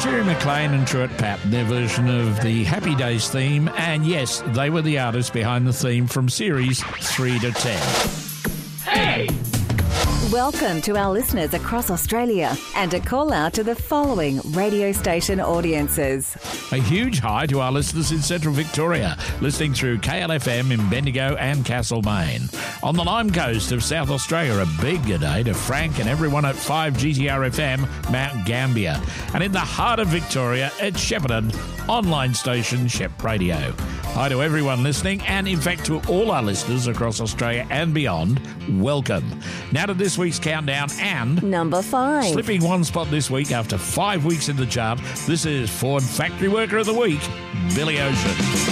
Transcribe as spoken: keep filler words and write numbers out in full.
Jerry McLean and Truett Patton, their version of the Happy Days theme, and yes, they were the artists behind the theme from series three to ten. Hey! Welcome to our listeners across Australia and a call out to the following radio station audiences. A huge hi to our listeners in Central Victoria, listening through K L F M in Bendigo and Castlemaine. On the Lime Coast of South Australia, a big good day to Frank and everyone at five G T R F M, Mount Gambier. And in the heart of Victoria, at Shepparton, online station Shep Radio. Hi to everyone listening, and in fact to all our listeners across Australia and beyond, welcome. Now to this week's countdown and... Number five. Slipping one spot this week after five weeks in the chart, this is Ford Factory Worker of the Week, Billy Ocean.